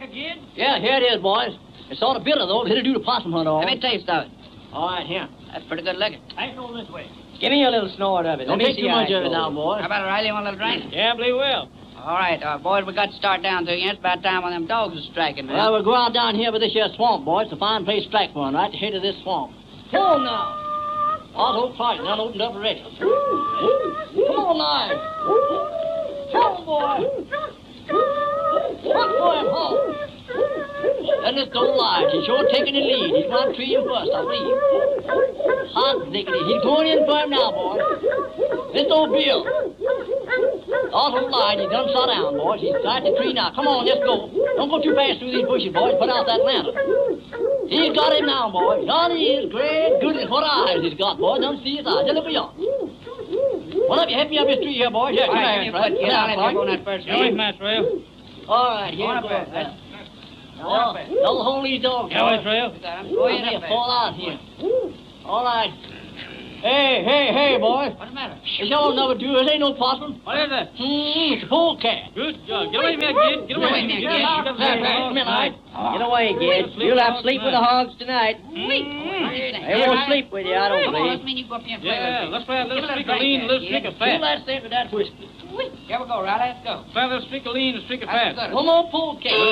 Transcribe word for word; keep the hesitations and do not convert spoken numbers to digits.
tobacco, kid? Yeah, here it is, boys. It's sort of bitter, though. It'll do the possum hunt all. Let me taste of it. All right, here. That's pretty good liquor. Take over this way. Give me a little snort of it. Don't take too much of it now, boys. How about it, Riley? You want a little drink? Yeah, I believe will. All right, uh, boys, we got to start down through here. It's about time when them dogs are striking, man. Well, we'll go out down here by this here swamp, boys. It's a fine place to strike one, right? The head of this swamp. Come on now. Otto Clark done opened up already. Come on now. Come on, boy. Run for him, home. And this don't lie. He's sure taking the lead. He's going to tree him first, I believe. Hot diggity. He's going in for him now, boys. This old Bill. Otto lied. He done shot down, boys. He's inside the tree now. Come on, let's go. Don't go too fast through these bushes, boys. Put out that lantern. He's got him now, boys. All he is, great goodness, what eyes he's got, boys. Don't see his eyes. Just look beyond. Well, up, you help me up this tree here, boys. Here, come All right, here, give me a foot, kid. I'll let you go on that first Go tree. in, Master Rail. All right, here Go on we up go. there. That's- Now, don't hold these dogs. Yeah, boys. West Rail. I'm Go going ahead up and there. fall out here. All right. Hey, hey, hey, boys. What's the matter? It's all number two. It ain't no possum. What is that? Hmm, it's a polecat. Good job. Get away from that, kid. Get away from Get that, away kid. from Get that, away kid. from that. Midnight. Get Get away, kid. You'll have to sleep with the hogs tonight. Sleep. They won't sleep with you, I don't Come on, let's believe. mean you go up here and play Yeah, with me. let's play a little Give it a streak of drink lean, a there, little kid. streak of Feel fat. that step with that whiskey. Here we go, Riley. Let's go. Play a little streak of lean, a streak of That's fat. good. One more polecat. Well,